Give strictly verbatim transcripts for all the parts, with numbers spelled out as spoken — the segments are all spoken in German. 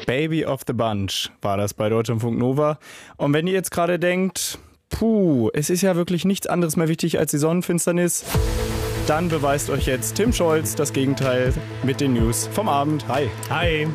Baby of the Bunch war das bei Deutschlandfunk Nova. Und wenn ihr jetzt gerade denkt, puh, es ist ja wirklich nichts anderes mehr wichtig als die Sonnenfinsternis, dann beweist euch jetzt Tim Scholz das Gegenteil mit den News vom Abend. Hi. Hi.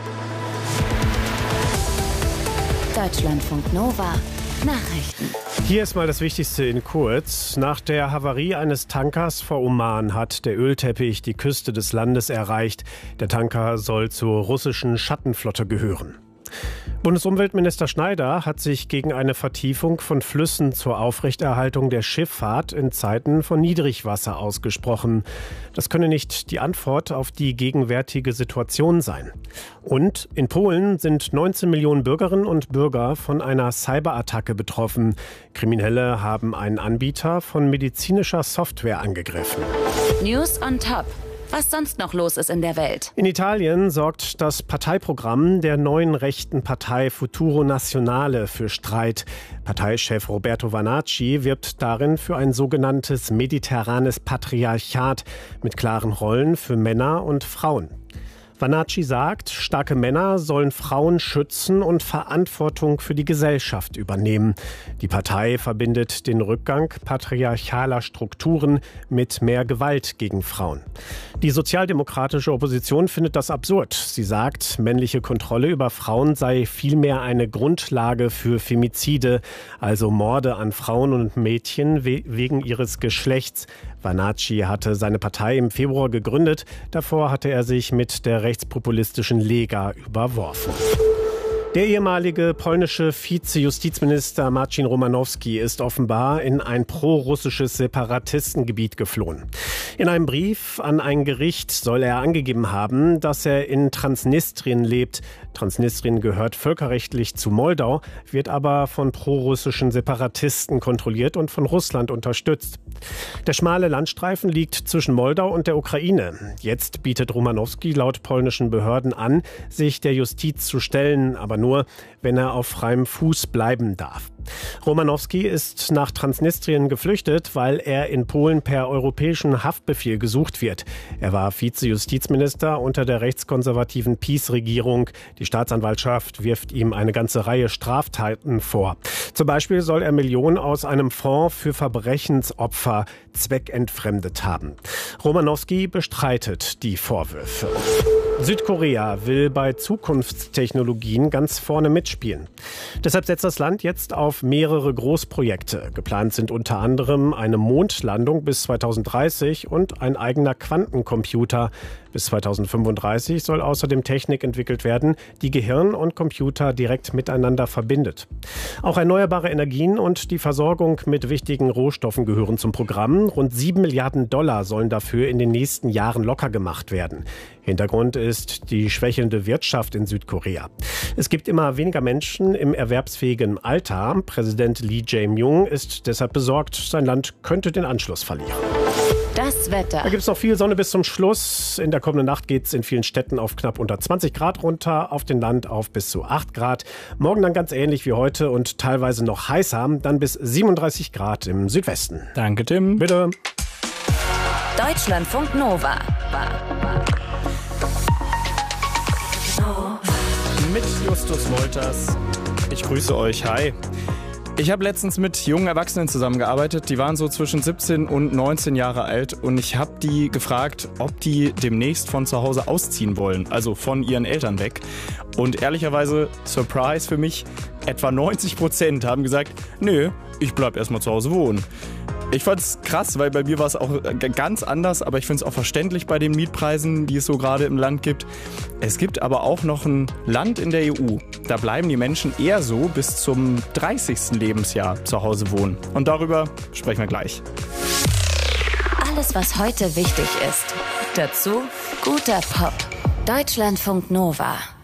Deutschlandfunk Nova Nachrichten. Hier ist mal das Wichtigste in kurz. Nach der Havarie eines Tankers vor Oman hat der Ölteppich die Küste des Landes erreicht. Der Tanker soll zur russischen Schattenflotte gehören. Bundesumweltminister Schneider hat sich gegen eine Vertiefung von Flüssen zur Aufrechterhaltung der Schifffahrt in Zeiten von Niedrigwasser ausgesprochen. Das könne nicht die Antwort auf die gegenwärtige Situation sein. Und in Polen sind neunzehn Millionen Bürgerinnen und Bürger von einer Cyberattacke betroffen. Kriminelle haben einen Anbieter von medizinischer Software angegriffen. News on top. Was sonst noch los ist in der Welt. In Italien sorgt das Parteiprogramm der neuen rechten Partei Futuro Nazionale für Streit. Parteichef Roberto Vanacci wirbt darin für ein sogenanntes mediterranes Patriarchat mit klaren Rollen für Männer und Frauen. Vanacci sagt, starke Männer sollen Frauen schützen und Verantwortung für die Gesellschaft übernehmen. Die Partei verbindet den Rückgang patriarchaler Strukturen mit mehr Gewalt gegen Frauen. Die sozialdemokratische Opposition findet das absurd. Sie sagt, männliche Kontrolle über Frauen sei vielmehr eine Grundlage für Femizide, also Morde an Frauen und Mädchen we- wegen ihres Geschlechts. Vanacci hatte seine Partei im Februar gegründet. Davor hatte er sich mit der rechtspopulistischen Lega überworfen. Der ehemalige polnische Vize-Justizminister Marcin Romanowski ist offenbar in ein pro-russisches Separatistengebiet geflohen. In einem Brief an ein Gericht soll er angegeben haben, dass er in Transnistrien lebt. Transnistrien gehört völkerrechtlich zu Moldau, wird aber von pro-russischen Separatisten kontrolliert und von Russland unterstützt. Der schmale Landstreifen liegt zwischen Moldau und der Ukraine. Jetzt bietet Romanowski laut polnischen Behörden an, sich der Justiz zu stellen, aber nur, wenn er auf freiem Fuß bleiben darf. Romanowski ist nach Transnistrien geflüchtet, weil er in Polen per europäischen Haftbefehl gesucht wird. Er war Vize-Justizminister unter der rechtskonservativen PiS-Regierung. Die Staatsanwaltschaft wirft ihm eine ganze Reihe Straftaten vor. Zum Beispiel soll er Millionen aus einem Fonds für Verbrechensopfer zweckentfremdet haben. Romanowski bestreitet die Vorwürfe. Südkorea will bei Zukunftstechnologien ganz vorne mitspielen. Deshalb setzt das Land jetzt auf mehrere Großprojekte. Geplant sind unter anderem eine Mondlandung bis zweitausenddreißig und ein eigener Quantencomputer. Bis zweitausendfünfunddreißig soll außerdem Technik entwickelt werden, die Gehirn und Computer direkt miteinander verbindet. Auch erneuerbare Energien und die Versorgung mit wichtigen Rohstoffen gehören zum Programm. Rund sieben Milliarden Dollar sollen dafür in den nächsten Jahren locker gemacht werden. Hintergrund ist die schwächelnde Wirtschaft in Südkorea. Es gibt immer weniger Menschen im erwerbsfähigen Alter. Präsident Lee Jae-myung ist deshalb besorgt, sein Land könnte den Anschluss verlieren. Das Wetter. Da gibt es noch viel Sonne bis zum Schluss. In der kommenden Nacht geht es in vielen Städten auf knapp unter zwanzig Grad runter, auf dem Land auf bis zu acht Grad. Morgen dann ganz ähnlich wie heute und teilweise noch heißer, dann bis siebenunddreißig Grad im Südwesten. Danke, Tim. Bitte. Deutschlandfunk Nova. Mit Justus Wolters. Ich grüße euch. Hi. Ich habe letztens mit jungen Erwachsenen zusammengearbeitet, die waren so zwischen siebzehn und neunzehn Jahre alt und ich habe die gefragt, ob die demnächst von zu Hause ausziehen wollen, also von ihren Eltern weg. Und ehrlicherweise, Surprise für mich, etwa neunzig Prozent haben gesagt, nö, ich bleib erstmal zu Hause wohnen. Ich fand's krass, weil bei mir war es auch ganz anders, aber ich finde es auch verständlich bei den Mietpreisen, die es so gerade im Land gibt. Es gibt aber auch noch ein Land in der E U, da bleiben die Menschen eher so bis zum dreißigsten Lebensjahr zu Hause wohnen. Und darüber sprechen wir gleich. Alles, was heute wichtig ist. Dazu guter Pop. Deutschlandfunk Nova.